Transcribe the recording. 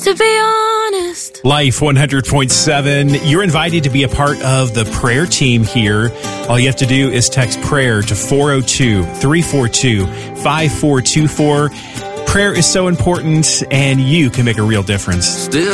To be honest. Life 100.7. You're invited to be a part of the prayer team here. All you have to do is text prayer to 402-342-5424. Prayer is so important, and you can make a real difference.